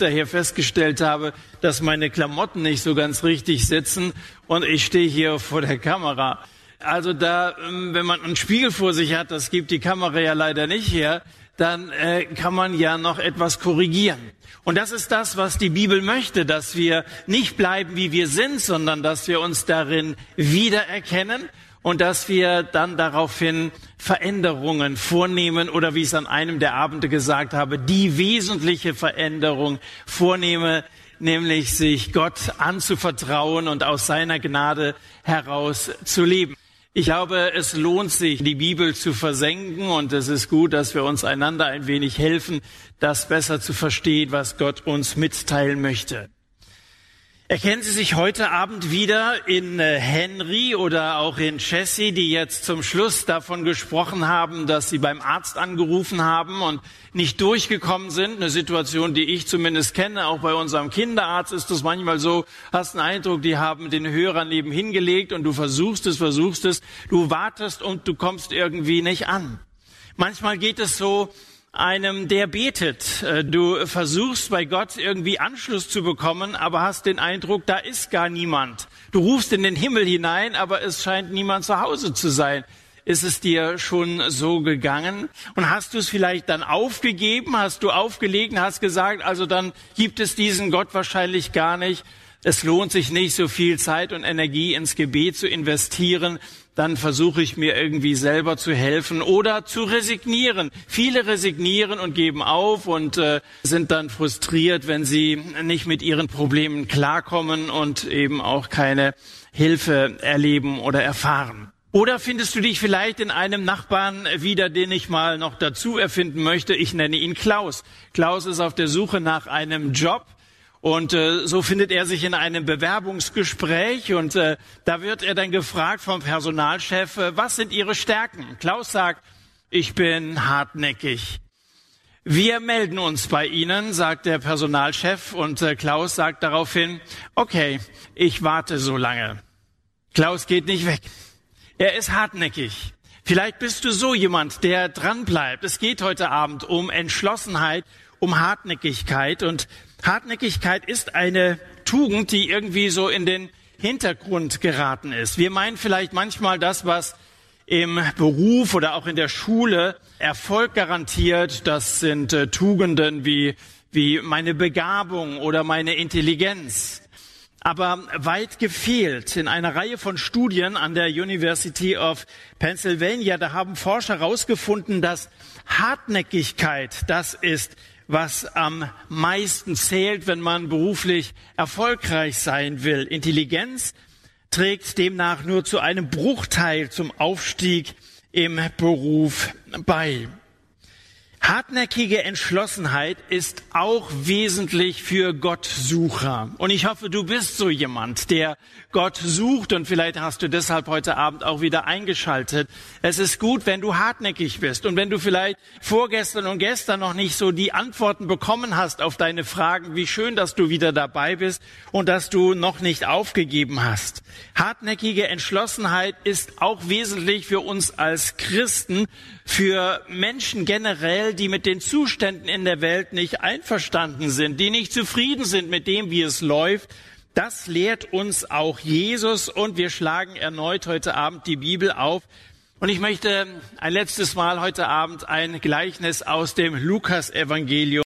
hinterher festgestellt habe, dass meine Klamotten nicht so ganz richtig sitzen und ich stehe hier vor der Kamera. Also da, wenn man einen Spiegel vor sich hat, das gibt die Kamera ja leider nicht her, dann kann man ja noch etwas korrigieren. Und das ist das, was die Bibel möchte, dass wir nicht bleiben, wie wir sind, sondern dass wir uns darin wiedererkennen und dass wir dann daraufhin Veränderungen vornehmen oder, wie ich es an einem der Abende gesagt habe, die wesentliche Veränderung vornehme, nämlich sich Gott anzuvertrauen und aus seiner Gnade heraus zu leben. Ich glaube, es lohnt sich, die Bibel zu versenken, und es ist gut, dass wir uns einander ein wenig helfen, das besser zu verstehen, was Gott uns mitteilen möchte. Erkennen Sie sich heute Abend wieder in Henry oder auch in Jessie, die jetzt zum Schluss davon gesprochen haben, dass sie beim Arzt angerufen haben und nicht durchgekommen sind? Eine Situation, die ich zumindest kenne. Auch bei unserem Kinderarzt ist es manchmal so, hast einen Eindruck, die haben den Hörer nebenhin gelegt und du versuchst es, du wartest und du kommst irgendwie nicht an. Manchmal geht es so einem, der betet. Du versuchst bei Gott irgendwie Anschluss zu bekommen, aber hast den Eindruck, da ist gar niemand. Du rufst in den Himmel hinein, aber es scheint niemand zu Hause zu sein. Ist es dir schon so gegangen? Und hast du es vielleicht dann aufgegeben? Hast du aufgelegt und hast gesagt, also dann gibt es diesen Gott wahrscheinlich gar nicht. Es lohnt sich nicht, so viel Zeit und Energie ins Gebet zu investieren. Dann versuche ich mir irgendwie selber zu helfen oder zu resignieren. Viele resignieren und geben auf und sind dann frustriert, wenn sie nicht mit ihren Problemen klarkommen und eben auch keine Hilfe erleben oder erfahren. Oder findest du dich vielleicht in einem Nachbarn wieder, den ich mal noch dazu erfinden möchte? Ich nenne ihn Klaus. Klaus ist auf der Suche nach einem Job. Und so findet er sich in einem Bewerbungsgespräch und da wird er dann gefragt vom Personalchef, was sind Ihre Stärken? Klaus sagt, ich bin hartnäckig. Wir melden uns bei Ihnen, sagt der Personalchef, und Klaus sagt daraufhin, okay, ich warte so lange. Klaus geht nicht weg. Er ist hartnäckig. Vielleicht bist du so jemand, der dranbleibt. Es geht heute Abend um Entschlossenheit, um Hartnäckigkeit, und Hartnäckigkeit ist eine Tugend, die irgendwie so in den Hintergrund geraten ist. Wir meinen vielleicht manchmal das, was im Beruf oder auch in der Schule Erfolg garantiert. Das sind Tugenden wie meine Begabung oder meine Intelligenz. Aber weit gefehlt. In einer Reihe von Studien an der University of Pennsylvania, da haben Forscher herausgefunden, dass Hartnäckigkeit das ist, was am meisten zählt, wenn man beruflich erfolgreich sein will. Intelligenz trägt demnach nur zu einem Bruchteil zum Aufstieg im Beruf bei. Hartnäckige Entschlossenheit ist auch wesentlich für Gottsucher. Und ich hoffe, du bist so jemand, der Gott sucht, und vielleicht hast du deshalb heute Abend auch wieder eingeschaltet. Es ist gut, wenn du hartnäckig bist und wenn du vielleicht vorgestern und gestern noch nicht so die Antworten bekommen hast auf deine Fragen. Wie schön, dass du wieder dabei bist und dass du noch nicht aufgegeben hast. Hartnäckige Entschlossenheit ist auch wesentlich für uns als Christen, für Menschen generell, die mit den Zuständen in der Welt nicht einverstanden sind, die nicht zufrieden sind mit dem, wie es läuft. Das lehrt uns auch Jesus, und wir schlagen erneut heute Abend die Bibel auf. Und ich möchte ein letztes Mal heute Abend ein Gleichnis aus dem Lukas-Evangelium